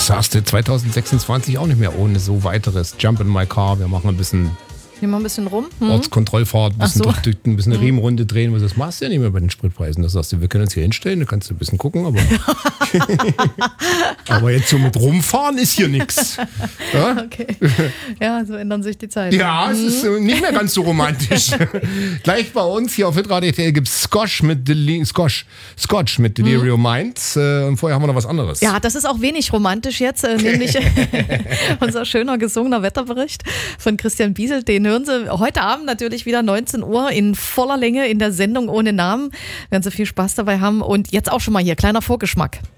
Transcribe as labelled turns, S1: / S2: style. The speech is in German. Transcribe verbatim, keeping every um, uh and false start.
S1: Das sagst du zwanzig sechsundzwanzig auch nicht mehr ohne so weiteres. Jump in my car, wir machen ein bisschen
S2: Gehen wir ein bisschen rum. Hm.
S1: Ortskontrollfahrt, ein bisschen,
S2: so.
S1: durch, durch, ein bisschen eine Riemenrunde drehen. Das machst du ja nicht mehr bei den Spritpreisen. Das sagst du, wir können uns hier hinstellen, da kannst du ein bisschen gucken, aber, aber jetzt so mit rumfahren ist hier nichts. Ja?
S2: Okay. Ja, so ändern sich die Zeiten.
S1: Ja, es ist äh, nicht mehr ganz so romantisch. Gleich bei uns hier auf Hitradio gibt es Scotch mit, Deli- Scotch, Scotch mit Delirium Minds. Äh, und vorher haben wir noch was anderes.
S2: Ja, das ist auch wenig romantisch jetzt, äh, nämlich unser schöner gesungener Wetterbericht von Christian Biesel. Den hören Sie heute Abend natürlich wieder neunzehn Uhr in voller Länge in der Sendung ohne Namen. Werden Sie viel Spaß dabei haben. Und jetzt auch schon mal hier, kleiner Vorgeschmack.